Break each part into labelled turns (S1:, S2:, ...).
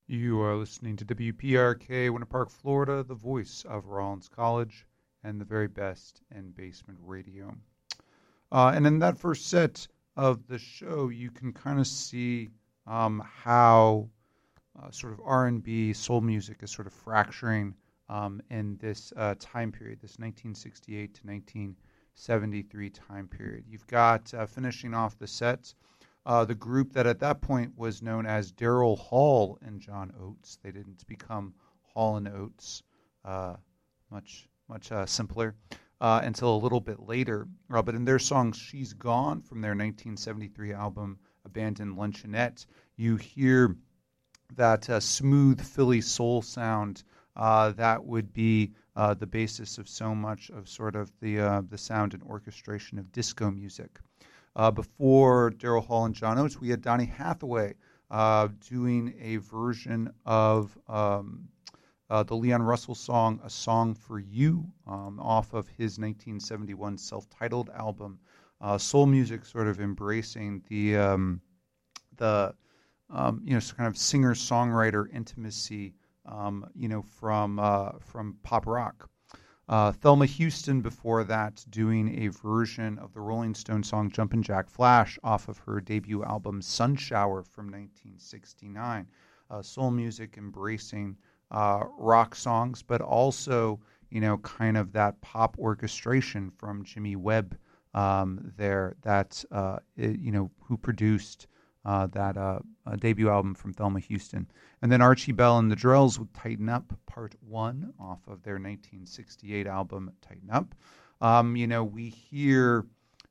S1: You are listening to WPRK, Winter Park, Florida, the voice of Rollins College and the very best in basement radio. And in that first set of the show, you can kind of see how sort of R&B, soul music is sort of fracturing in this time period, this 1968 to 1973 time period. You've got, finishing off the set, the group that at that point was known as Daryl Hall and John Oates. They didn't become Hall and Oates, much simpler, until a little bit later. But in their song She's Gone from their 1973 album Abandoned Luncheonette, you hear that smooth Philly soul sound that would be the basis of so much of sort of the sound and orchestration of disco music. Before Daryl Hall and John Oates, we had Donny Hathaway doing a version of the Leon Russell song "A Song for You" off of his 1971 self-titled album. Soul music sort of embracing the kind of singer-songwriter intimacy, from pop rock. Thelma Houston before that doing a version of the Rolling Stones song Jumpin' Jack Flash off of her debut album Sun Shower from 1969. Soul music embracing rock songs, but also, kind of that pop orchestration from Jimmy Webb who produced that debut album from Thelma Houston. And then Archie Bell and the Drells with Tighten Up Part 1 off of their 1968 album Tighten Up. We hear,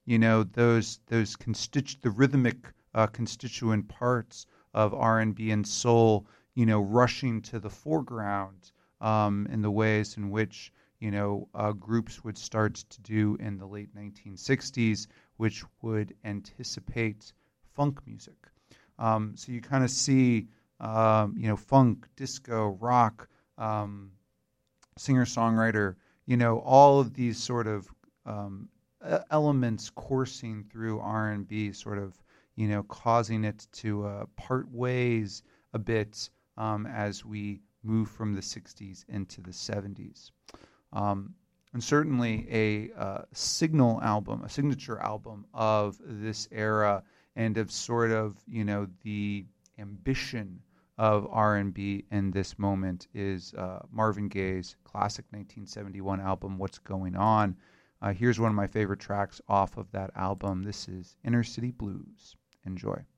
S1: the rhythmic constituent parts of R&B and soul, rushing to the foreground in the ways in which, groups would start to do in the late 1960s, which would anticipate funk music. So you kind of see, funk, disco, rock, singer-songwriter, all of these sort of elements coursing through R&B, sort of, causing it to part ways a bit as we move from the 60s into the 70s. And certainly a signature album of this era and of sort of, the ambition of R&B in this moment is Marvin Gaye's classic 1971 album, What's Going On. Here's one of my favorite tracks off of that album. This is Inner City Blues. Enjoy.